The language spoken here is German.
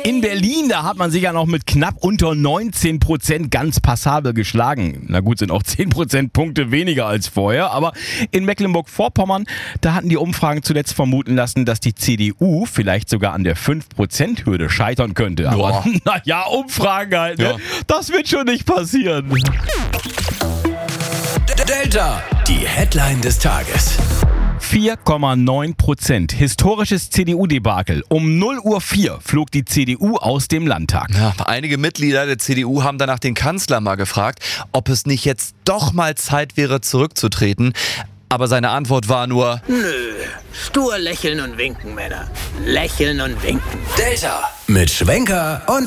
In Berlin, da hat man sich ja noch mit knapp unter 19% ganz passabel geschlagen. Na gut, sind auch 10 Prozentpunkte weniger als vorher. Aber in Mecklenburg-Vorpommern, da hatten die Umfragen zuletzt vermuten lassen, dass die CDU vielleicht sogar an der 5%-Hürde scheitern könnte. Aber naja, Umfragen halt, ne? Ja. Das wird schon nicht passieren. Delta, die Headline des Tages. 4,9%. Historisches CDU-Debakel. Um 0:04 Uhr flog die CDU aus dem Landtag. Ja, einige Mitglieder der CDU haben danach den Kanzler mal gefragt, ob es nicht jetzt doch mal Zeit wäre, zurückzutreten. Aber seine Antwort war nur: Nö, stur lächeln und winken, Männer. Lächeln und winken. Delta mit Schwenker und